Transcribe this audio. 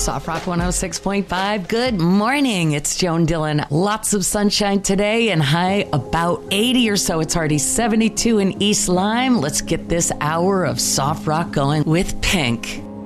Soft Rock 106.5. Good morning. It's Joan Dillon. Lots of sunshine today and high about 80 or so. It's already 72 in East Lyme. Let's get this hour of Soft Rock going with Pink.